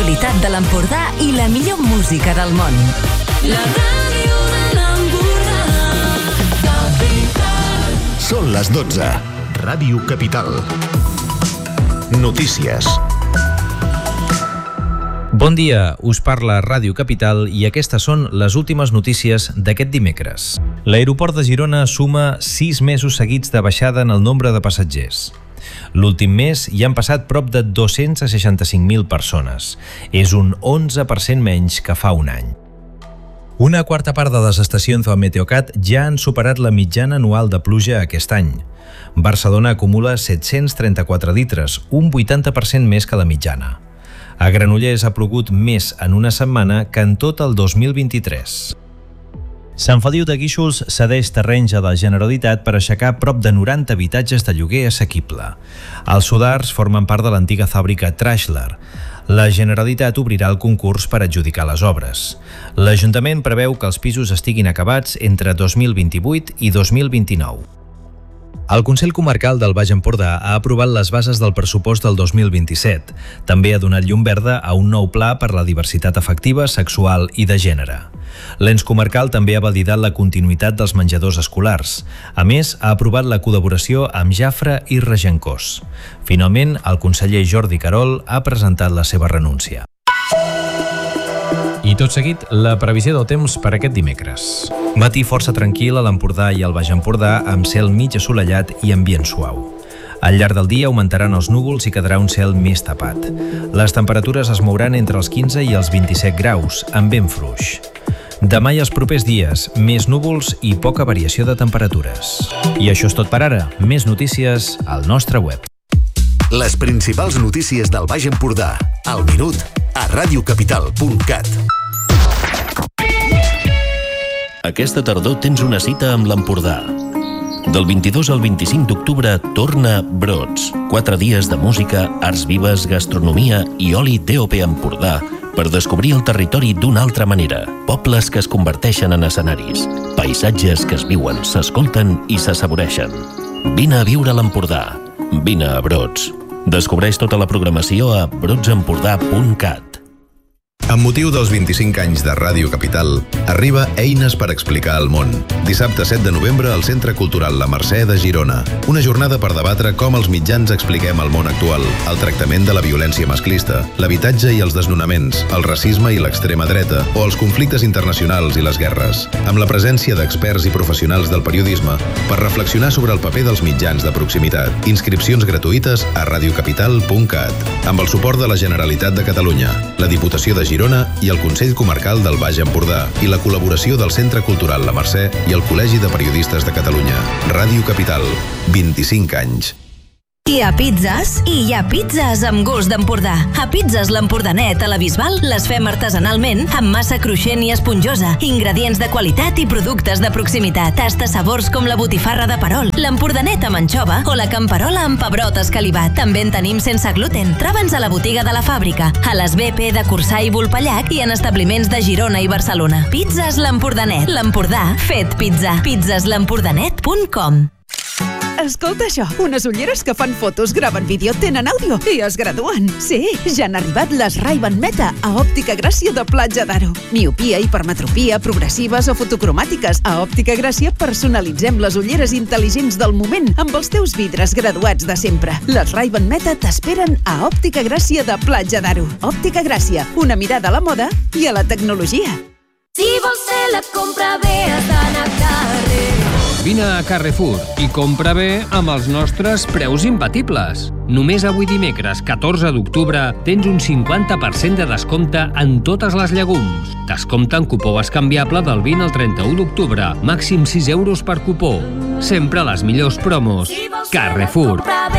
l'actualitat de l'Empordà i la millor música del món. La ràdio de l'Empordà, Capital. Són les 12. Ràdio Capital. Notícies. Bon dia, us parla Ràdio Capital i aquestes són les últimes notícies d'aquest dimecres. L'aeroport de Girona suma 6 mesos seguits de baixada en el nombre de passatgers. L'últim mes hi han passat prop de 265.000 persones. És un 11% menys que fa un any. Una quarta part de les estacions del Meteocat ja han superat la mitjana anual de pluja aquest any. Barcelona acumula 734 litres, un 80% més que la mitjana. A Granollers ha plogut més en una setmana que en tot el 2023. Sant Feliu de Guíxols cedeix terrenys a la Generalitat per aixecar prop de 90 habitatges de lloguer assequible. Els solars formen part de l'antiga fàbrica Trashler. La Generalitat obrirà el concurs per adjudicar les obres. L'Ajuntament preveu que els pisos estiguin acabats entre 2028 i 2029. El Consell Comarcal del Baix Empordà ha aprovat les bases del pressupost del 2027. També ha donat llum verda a un nou pla per la diversitat afectiva, sexual i de gènere. L'ens comarcal també ha validat la continuïtat dels menjadors escolars. A més, ha aprovat la col·laboració amb Jafra i Regencós. Finalment, el conseller Jordi Carol ha presentat la seva renúncia. I tot seguit, la previsió del temps per aquest dimecres. Matí força tranquil a l'Empordà i al Baix Empordà, amb cel mig assolellat i ambient suau. Al llarg del dia augmentaran els núvols i quedarà un cel més tapat. Les temperatures es mouran entre els 15 i els 27 graus, amb vent fluix. Demà i els propers dies, més núvols i poca variació de temperatures. I això és tot per ara. Més notícies al nostre web. Les principals notícies del Baix Empordà, al minut, a radiocapital.cat. Aquesta tardor tens una cita amb l'Empordà. Del 22 al 25 d'octubre torna Brots. 4 dies de música, arts vives, gastronomia i oli DOP Empordà per descobrir el territori d'una altra manera. Pobles que es converteixen en escenaris. Paisatges que es viuen, s'escolten i s'assaboreixen. Vine a viure a l'Empordà. Vine a Brots. Descobreix tota la programació a brotsempordà.cat. Amb motiu dels 25 anys de Ràdio Capital, arriba Eines per explicar el món. Dissabte 7 de novembre al Centre Cultural La Mercè de Girona. Una jornada per debatre com els mitjans expliquem el món actual, el tractament de la violència masclista, l'habitatge i els desnonaments, el racisme i l'extrema dreta, o els conflictes internacionals i les guerres. Amb la presència d'experts i professionals del periodisme per reflexionar sobre el paper dels mitjans de proximitat. Inscripcions gratuïtes a radiocapital.cat. Amb el suport de la Generalitat de Catalunya, la Diputació de Girona i el Consell Comarcal del Baix Empordà i la col·laboració del Centre Cultural La Mercè i el Col·legi de Periodistes de Catalunya. Ràdio Capital, 25 anys. Hi ha pizzas i hi ha pizzas amb gust d'Empordà. A Pizzas l'Empordanet a la Bisbal les fem artesanalment amb massa cruixent i esponjosa, ingredients de qualitat i productes de proximitat. Tasta sabors com la botifarra de perol, l'empordanet amb anxova o la camperola amb pebrot escalivat. També en tenim sense gluten. Troba'ns a la botiga de la fàbrica, a les BP de Corçà i Volpellac i en establiments de Girona i Barcelona. Pizzas l'Empordanet. L'Empordà fet pizza. pizzasl'empordanet.com. Escolta això, unes ulleres que fan fotos, graven vídeo, tenen àudio i es graduen. Sí, ja han arribat les Ray-Ban Meta a Òptica Gràcia de Platja d'Aro. Miopia, hipermetropia, progressives o fotocromàtiques. A Òptica Gràcia personalitzem les ulleres intel·ligents del moment amb els teus vidres graduats de sempre. Les Ray-Ban Meta t'esperen a Òptica Gràcia de Platja d'Aro. Òptica Gràcia, una mirada a la moda i a la tecnologia. Si vols fer la compra bé, has d'anar a carrer. Vine a Carrefour i compra bé amb els nostres preus imbatibles. Només avui dimecres, 14 d'octubre, tens un 50% de descompte en totes les llegums. Descompte en cupó escanviable del 20 al 31 d'octubre. Màxim 6 euros per cupó. Sempre les millors promos. Carrefour.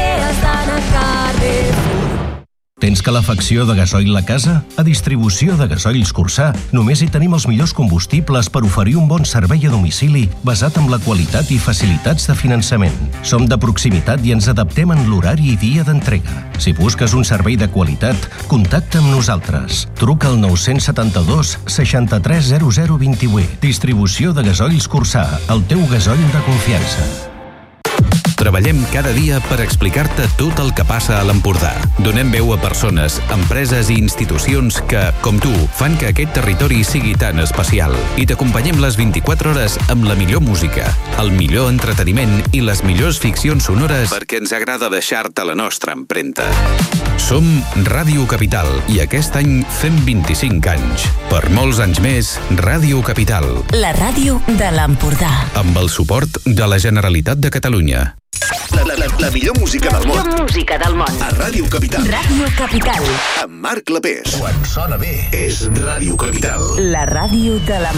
Tens calefacció de gasoil a casa? A Distribució de Gasoils Corçà només hi tenim els millors combustibles per oferir un bon servei a domicili basat en la qualitat i facilitats de finançament. Som de proximitat i ens adaptem en l'horari i dia d'entrega. Si busques un servei de qualitat, contacta amb nosaltres. Truca al 972 63 0028. Distribució de Gasoils Corçà, el teu gasoil de confiança. Treballem cada dia per explicar-te tot el que passa a l'Empordà. Donem veu a persones, empreses i institucions que, com tu, fan que aquest territori sigui tan especial. I t'acompanyem les 24 hores amb la millor música, el millor entreteniment i les millors ficcions sonores perquè ens agrada deixar-te la nostra empremta. Som Ràdio Capital i aquest any fem 25 anys. Per molts anys més, Ràdio Capital. La ràdio de l'Empordà. Amb el suport de la Generalitat de Catalunya. La millor música del món. La millor música del món. A Ràdio Capital. Ràdio Capital. Amb Marc Clapés. Quan sona bé, és Ràdio Capital. La ràdio de la